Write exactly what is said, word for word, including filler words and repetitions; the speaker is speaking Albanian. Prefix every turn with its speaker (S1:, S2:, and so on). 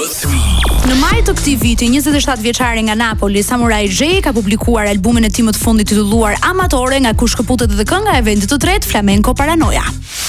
S1: Në maj të këtij viti, njëzet e shtatë vjeçari nga Napoli, Samurai J ka publikuar albumin e tij më të fundit titulluar Amatore, nga ku shkëputet edhe kënga e vendit të tretë, Flamenco Paranoia.